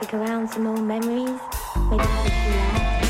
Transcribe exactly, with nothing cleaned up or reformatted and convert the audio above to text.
stick around some more memories? Maybe have a few laughs?